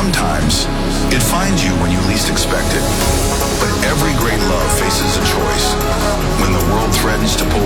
Sometimes it finds you when you least expect it. But every great love faces a choice. When the world threatens to